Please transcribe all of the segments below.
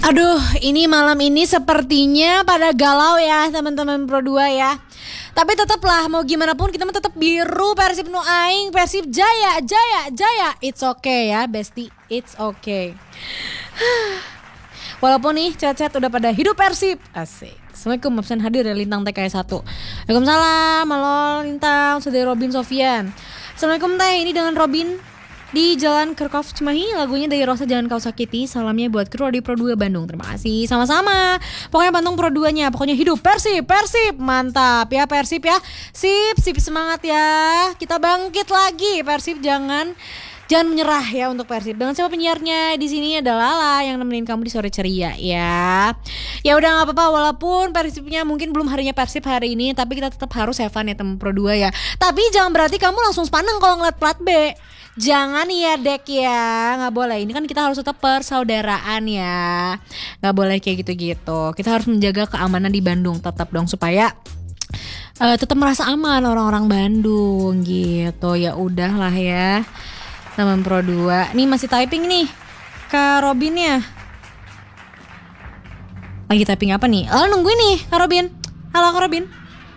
Aduh, ini malam ini sepertinya pada galau ya teman-teman Pro 2 ya. Tapi tetaplah mau gimana pun kita mah tetap biru Persib nu aing, Persib Jaya, Jaya, Jaya. It's okay ya, bestie. It's okay. Walaupun nih chat-chat udah pada hidup Persib. Asik. Assalamualaikum, absen hadir ya Lintang TKS 1. Waalaikumsalam, halo Lintang, saudara Robin Sofian. Assalamualaikum teh, ini dengan Robin di Jalan Kerkhoff Cimahi, lagunya dari Rosa Jangan Kau Sakiti. Salamnya buat kru di Pro 2 Bandung. Terima kasih, sama-sama. Pokoknya Bandung Pro 2-nya, pokoknya hidup Persib, Persib. Mantap ya Persib ya. Sip, sip semangat ya. Kita bangkit lagi Persib, jangan menyerah ya untuk Persib. Dengan siapa penyiarnya di sini adalah Lala yang nemenin kamu di sore ceria ya. Ya udah nggak apa-apa, walaupun Persibnya mungkin belum harinya Persib hari ini, tapi kita tetap harus have fun ya teman Pro 2 ya. Tapi jangan berarti kamu langsung sepaneng kalau ngeliat plat B. Jangan ya dek ya, nggak boleh. Ini kan kita harus tetap persaudaraan ya, nggak boleh kayak gitu-gitu. Kita harus menjaga keamanan di Bandung tetap dong supaya tetap merasa aman orang-orang Bandung gitu. Ya udahlah ya, teman Pro 2. Nih masih typing nih Kak Robin ya. Lagi typing apa nih? Oh nungguin nih Kak Robin. Halo Kak Robin.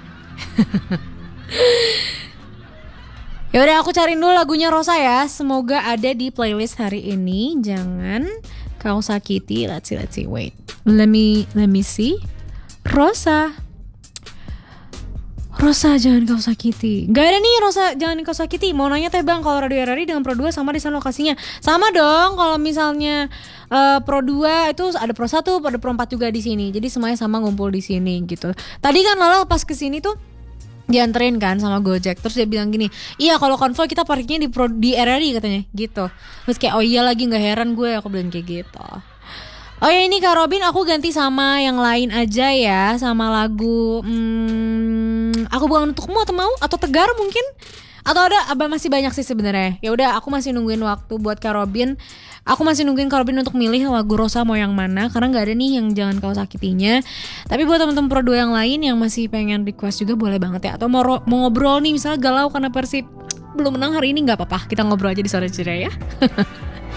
Ya udah aku cariin dulu lagunya Rosa ya. Semoga ada di playlist hari ini. Jangan Kau Sakiti. Let's see. Wait. Let me see. Rosa Jangan Kau Sakiti. Gak ada nih Rosa Jangan Kau Sakiti. Mau nanya teh bang, kalau Radio RRI dengan Pro 2 sama di sana lokasinya? Sama dong. Kalau misalnya Pro 2 itu ada Pro 1, ada Pro 4 juga di sini. Jadi semuanya sama ngumpul di sini gitu. Tadi kan Lala pas kesini tuh dianterin kan sama Gojek, terus dia bilang gini, iya kalau konvoy kita parkirnya di RRI katanya gitu. Terus kayak oh iya lagi, nggak heran gue, aku bilang kayak gitu. Oh ya ini Kak Robin, aku ganti sama yang lain aja ya, sama lagu Aku Bukan Untukmu atau mau atau Tegar mungkin, atau ada masih banyak sih sebenarnya. Ya udah aku masih nungguin waktu buat Kak Robin. Aku masih nungguin Kak Robin untuk milih lagu Rosa mau yang mana, karena nggak ada nih yang Jangan Kau Sakitinya. Tapi buat teman-teman Pro 2 yang lain yang masih pengen request juga boleh banget ya. Atau mau ngobrol nih misalnya galau karena Persib belum menang hari ini, nggak apa-apa, kita ngobrol aja di sore ceria ya.